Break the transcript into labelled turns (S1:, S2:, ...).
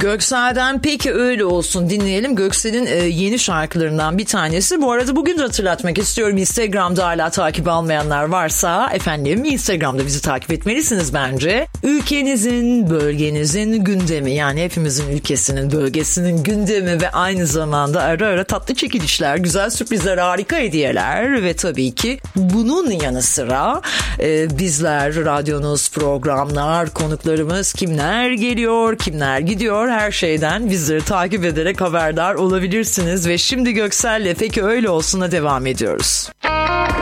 S1: Göksel'den Peki Öyle Olsun dinleyelim. Göksel'in yeni şarkılarından bir tanesi. Bu arada bugün de hatırlatmak istiyorum. Instagram'da hala takip almayanlar varsa efendim Instagram'da bizi takip etmelisiniz bence. Ülkenizin, bölgenizin gündemi, yani hepimizin ülkesinin, bölgesinin gündemi ve aynı zamanda ara ara tatlı çekilişler, güzel sürprizler, harika hediyeler ve tabii ki bunun yanı sıra bizler, radyonuz, programlar, konuklarımız, kimler geliyor, kimler gidiyor, her şeyden bizleri takip ederek haberdar olabilirsiniz. Ve şimdi Göksel'le Peki Öyle Olsun'a devam ediyoruz.